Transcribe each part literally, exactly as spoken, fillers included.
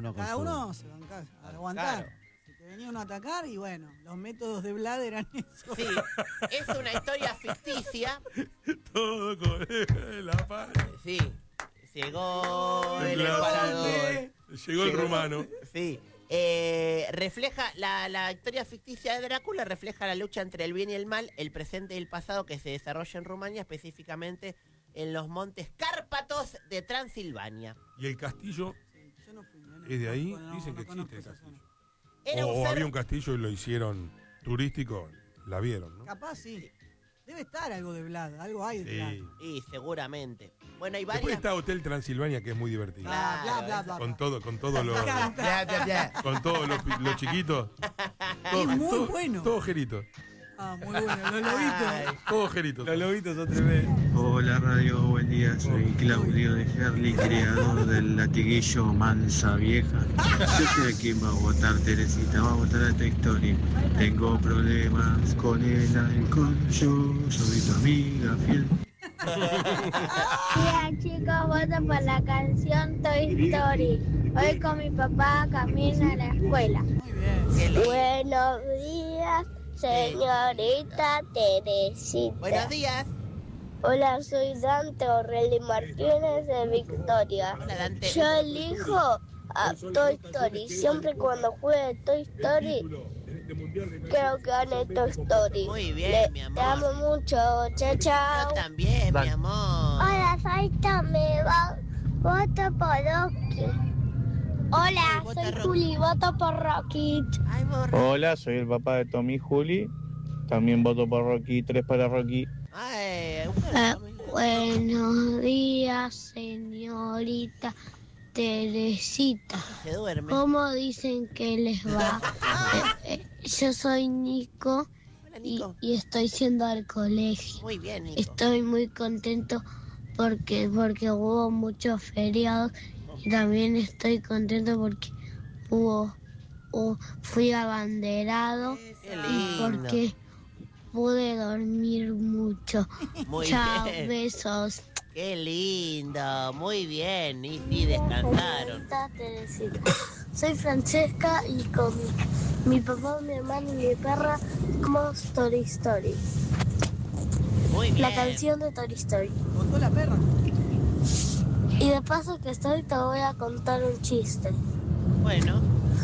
uno con Cada su... uno se banca a aguantar. Claro. Se te venía uno a atacar y bueno, los métodos de Vlad eran eso. Sí, es una historia ficticia. Todo con la paz. Sí, llegó El el Vlad. emperador. Llegó el rumano. Sí. Eh, refleja la, la historia ficticia de Drácula refleja la lucha entre el bien y el mal, el presente y el pasado que se desarrolla en Rumania, específicamente en los montes Cárpatos de Transilvania. Y el castillo Yo no fui, no, es de ahí. no, no, Dicen no que conozco existe el esa castillo. zona. Era O, un o cerro- había un castillo y lo hicieron turístico. La vieron, ¿no? Capaz sí. Debe estar algo de Vlad, algo hay de Sí. Vlad. Y seguramente. Bueno, hay Después varias. está Hotel Transilvania, que es muy divertido. Bla, bla, bla, bla, Con bla. todo, con todos los, Bla, bla, bla. con todos los, los chiquitos. Es muy todo- bueno. Todos jeritos. Ah, muy bueno, los Ay. lobitos. Todos jeritos. Los lobitos son tremendos. Hola Radio, buen día, soy Claudio de Herli, creador del latiguillo Mansa Vieja. Yo sé a quién va a votar, Teresita, va a votar a Toy Story. Tengo problemas con el alcohol, yo soy tu amiga fiel. Hola chicos, voto por la canción Toy Story. Hoy con mi papá camino a la escuela. Muy bien. Qué lindo. Buenos días, señorita Teresita. Buenos días. Hola, soy Dante Aureli Martínez de Victoria. Hola, Dante. Yo elijo a Toy Story. Siempre cuando juegue Toy Story, quiero que gane Toy Story. Muy bien, Le- mi amor. Te amo mucho. Chao, Yo chao. también, mi amor. Hola, soy Tommy. vo- Voto por Rocky. Hola, Ay, vota soy Rocky. Juli. Voto por Rocky. Ay, borra. Hola, soy el papá de Tommy y Juli. También voto por Rocky, tres para Rocky. Ay, Eh, bueno, buenos días, señorita Teresita. se duerme. ¿Cómo dicen que les va? Eh, eh, yo soy Nico Hola, y, Nico. y estoy yendo al colegio. Muy bien, Nico. Estoy muy contento porque, porque hubo muchos feriados y también estoy contento porque hubo, hubo- fui abanderado Qué y lindo. porque pude dormir mucho. Muy Chao, bien. besos. Qué lindo. Muy bien. Y sí, descansaron. Señorita Teresita. Soy Francesca y con mi, mi papá, mi hermano y mi perra como Story Story. Muy bien. La canción de Toy Story. Votó la perra. Y de paso que estoy te voy a contar un chiste. Bueno.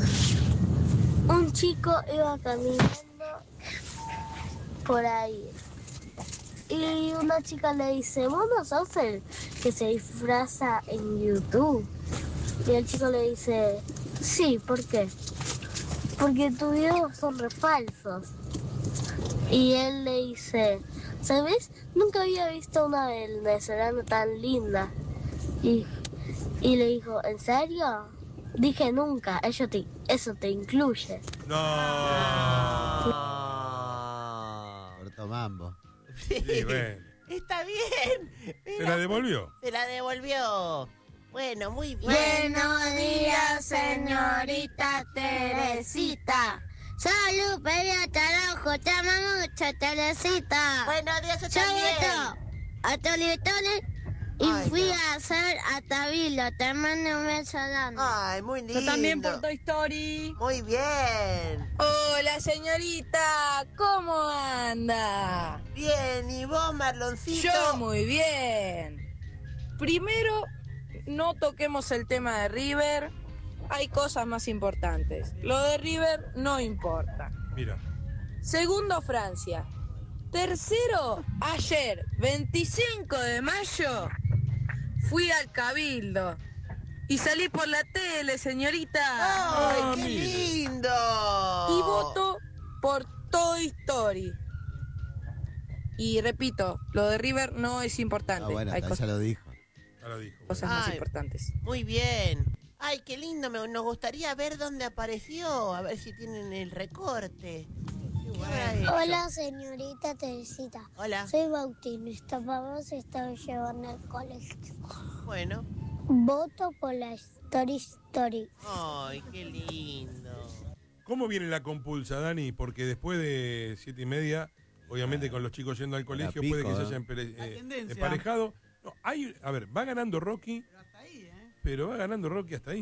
Un chico iba caminando por ahí. Y una chica le dice, ¿vos no sos el que se disfraza en YouTube? Y el chico le dice, sí, ¿por qué? Porque tus videos son re falsos. Y él le dice, ¿sabes? Nunca había visto una venezolana tan linda. Y, y le dijo, ¿en serio? Dije nunca, eso te, eso te incluye. No. Ah. Corto mambo. Sí. Sí, bueno. Está bien. ¿Se Mira, la devolvió? Se la devolvió. Bueno, muy bien. Buenos días, señorita Teresita. Salud, periota rojo, te amo mucho, Teresita. Buenos días, yo Yo también. voto a Tolitones y Ay, fui no. a hacer a Tabilo. Te mando un beso grande. Ay, muy lindo. Yo también por Toy Story. Muy bien. Hola, señorita. ¿Cómo anda? Bien, ¿y vos, Marloncito? Yo muy bien. Primero, no toquemos el tema de River. Hay cosas más importantes. Lo de River no importa. Mira. Segundo, Francia. Tercero, ayer, veinticinco de mayo, fui al Cabildo. Y salí por la tele, señorita. ¡Ay, Ah, qué mire. lindo! Y voto por Toy Story. Y repito, lo de River no es importante. Ah, bueno, Hay acá cosas, ya lo dijo. Ya lo dijo. cosas más Ay. importantes. Muy bien. Ay, qué lindo. Me- nos gustaría ver dónde apareció. A ver si tienen el recorte. ¿Qué habrá hecho? Hola, señorita Teresita. Hola. Soy Bautista. Papá se está llevando al colegio. Bueno. Voto por la Story Story. Ay, qué lindo. ¿Cómo viene la compulsa, Dani? Porque después de siete y media, obviamente con los chicos yendo al colegio, pico, puede que se ¿eh? hayan pere- La eh, tendencia. emparejado. No, hay, a ver, va ganando Rocky, Pero hasta ahí, ¿eh? pero va ganando Rocky hasta ahí.